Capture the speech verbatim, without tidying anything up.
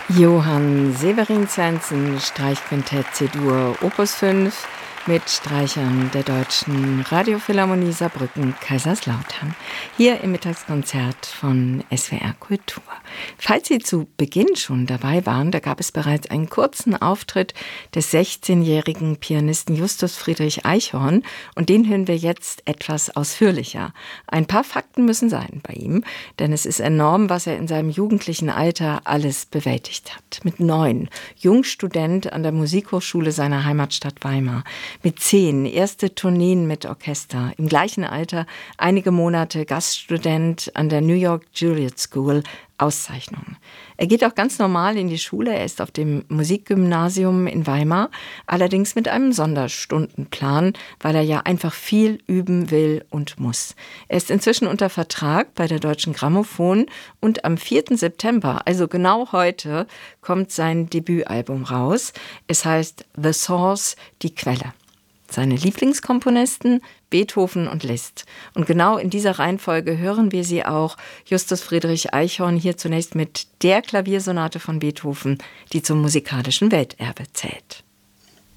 Johann Severin Svendsen, Streichquintett C-Dur Opus fünf mit Streichern der Deutschen Radiophilharmonie Saarbrücken Kaiserslautern. Hier im Mittagskonzert von S W R Kultur. Falls Sie zu Beginn schon dabei waren, da gab es bereits einen kurzen Auftritt des sechzehnjährigen Pianisten Justus Friedrich Eichhorn und den hören wir jetzt etwas ausführlicher. Ein paar Fakten müssen sein bei ihm, denn es ist enorm, was er in seinem jugendlichen Alter alles bewältigt hat. Mit neun, Jungstudent an der Musikhochschule seiner Heimatstadt Weimar. Mit zehn, erste Tourneen mit Orchester. Im gleichen Alter einige Monate Gaststudent an der New York Juilliard School. Auszeichnung. Er geht auch ganz normal in die Schule. Er ist auf dem Musikgymnasium in Weimar, allerdings mit einem Sonderstundenplan, weil er ja einfach viel üben will und muss. Er ist inzwischen unter Vertrag bei der Deutschen Grammophon und am vierten September, also genau heute, kommt sein Debütalbum raus. Es heißt The Source, die Quelle. Seine Lieblingskomponisten Beethoven und Liszt. Und genau in dieser Reihenfolge hören wir sie auch. Justus Friedrich Eichhorn hier zunächst mit der Klaviersonate von Beethoven, die zum musikalischen Welterbe zählt.